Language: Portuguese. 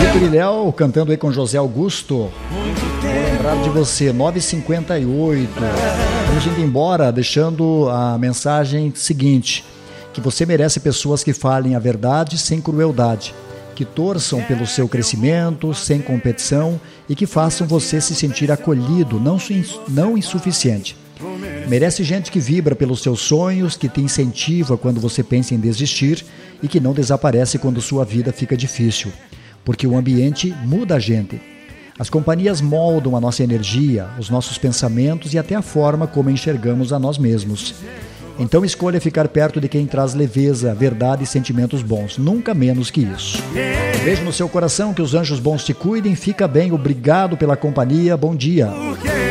Vitor e Léo cantando aí com José Augusto. Vou lembrar de você, 9h58. Vamos indo embora, deixando a mensagem seguinte: que você merece pessoas que falem a verdade sem crueldade, que torçam pelo seu crescimento, sem competição e que façam você se sentir acolhido, não insuficiente. Merece gente que vibra pelos seus sonhos, que te incentiva quando você pensa em desistir e que não desaparece quando sua vida fica difícil, porque o ambiente muda a gente. As companhias moldam a nossa energia, os nossos pensamentos e até a forma como enxergamos a nós mesmos. Então escolha ficar perto de quem traz leveza, verdade e sentimentos bons, nunca menos que isso. Um beijo no seu coração, que os anjos bons te cuidem, fica bem, obrigado pela companhia, bom dia.